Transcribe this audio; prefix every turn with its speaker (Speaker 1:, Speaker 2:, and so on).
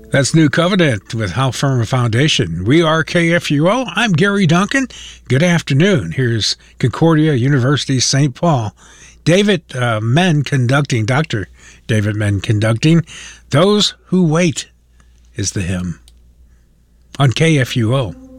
Speaker 1: That's New Covenant with How Firm a Foundation. We are KFUO. I'm Gary Duncan. Good afternoon. Here's Concordia University, St. Paul. David Menn conducting, Dr. David Menn conducting, Those Who Wait is the hymn on KFUO.